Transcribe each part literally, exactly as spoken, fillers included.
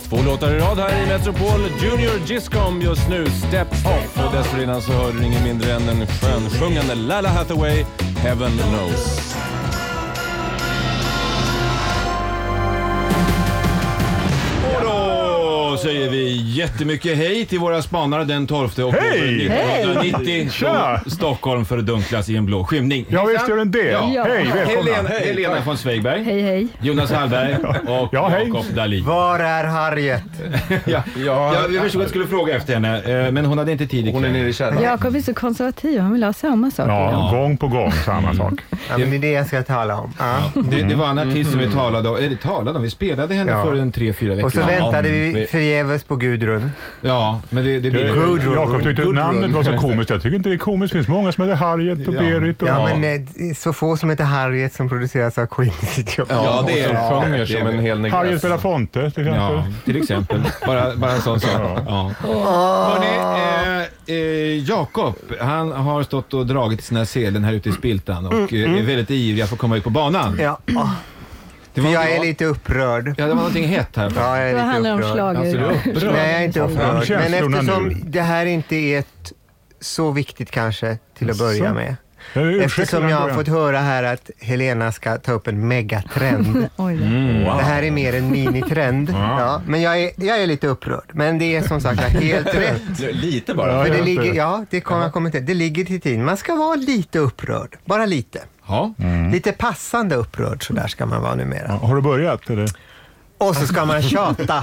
Två låtar i rad här i Metropol. Junior Giscom just nu, Step Off. Och dessförinnan så hörde ingen mindre än den skönsjungande Lalah Hathaway, Heaven Knows. Säger vi jättemycket hej till våra spanare den tolfte oktober nittonhundranittio. Tja! Stockholm fördunklas i en blå skymning. Ja, visst gör den det. Ja. Hej, välkomna. Helena, Helena von Sveigberg. Hej, hej. Jonas Hallberg och Ja, hej. Jakob Dahlin. Var är Harriet? ja, ja, jag förstod att jag skulle fråga efter henne, men hon hade inte tid. Hon är nere i källaren. Jakob är så konservativ, han vill ha samma saker. Ja, gång på gång samma sak. Ja, men det är det jag ska tala om. Ja. Det, det var en artist som vi talade om, eller talade om, vi spelade henne Ja. för en tre, fyra veckor. Och så väntade vi förgäves på Gudrun. Ja, men det, det blir... Jakob tyckte att namnet var så komiskt. Jag tycker inte det är komiskt. Det finns många som heter Harriet och Ja. Berit. Och... Ja, men eh, så få som heter Harriet som produceras av Quincy Jones. Ja, det är Som sjunger det. som en hel negress. Harriet Belafonte till exempel. Ja, till exempel. Bara, bara en sån sak. Ja. Hörrni, eh, eh, Jakob, han har stått och dragit sina selen här ute i Spiltan och eh, är väldigt ivrig att få komma ut på banan. Ja. Det var, Jag är lite upprörd. Ja, det var någonting hett här. Ja, jag är Det lite handlar om upprörd. schlager. Alltså, du är upprörd. Nej, jag är inte upprörd. Ja, Men känslorna eftersom nu. det här inte är ett så viktigt kanske till att börja Så. med. Jag är ursäktlig Eftersom jag har början. fått höra här att Helena ska ta upp en megatrend. Oj, Mm, wow. Det här är mer en minitrend. Ja, men jag är, jag är lite upprörd. Men det är som sagt helt rätt. Lite bara. Ja, För det just ligger, det. ja, det kommer jag kommentera. Det ligger till tiden. Man ska vara lite upprörd. Bara lite. Ja. Lite passande upprörd, så där ska man vara numera. Ja, har du börjat? Eller? Och så ska man tjata.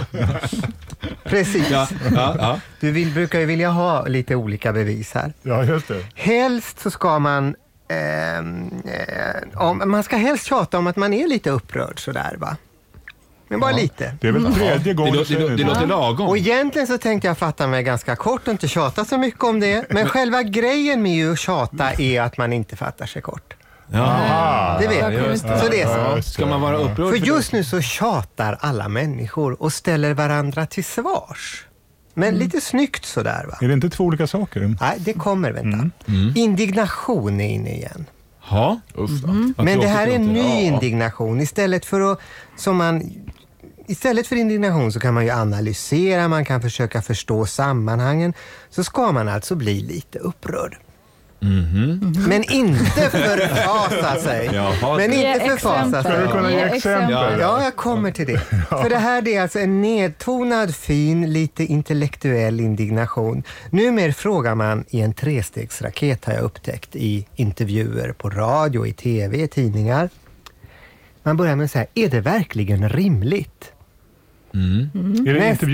Precis. Ja, ja, ja. Du vill, brukar ju vilja ha lite olika bevis här. Ja, just det. Helst så ska man... Eh, eh, om, man ska helst tjata om att man är lite upprörd sådär, va? Men bara lite. Det är väl tredje Det, gången. låter, det, det låter lagom. Och egentligen så tänkte jag fatta mig ganska kort och inte tjata så mycket om det. Men själva grejen med ju att tjata är att man inte fattar sig kort. Ja. Det vet jag. just det. Så det är så. Ska man vara upprörd? För just nu så tjatar alla människor och ställer varandra till svars. Men lite snyggt sådär, va? Är det inte två olika saker? Nej, det kommer, vänta. Indignation är inne igen. Ja. Uff, Vad Men det här är tråkigt en låter. ny indignation. Istället för att, som man, istället för indignation så kan man ju analysera, man kan försöka förstå sammanhangen. Så ska man alltså bli lite upprörd. Mhm. Men inte förfasa sig. Jaha. Men Ge inte förfasa exempel. Skulle du sig. kunna ge Ge exempel? exempel. Ja, jag kommer till det. För det här det är alltså en nedtonad, fin, lite intellektuell indignation. Numera frågar man i en trestegsraket, har jag upptäckt, i intervjuer på radio, i tv, i tidningar. Man börjar med att säga, är det verkligen rimligt? Är det Näst- intervju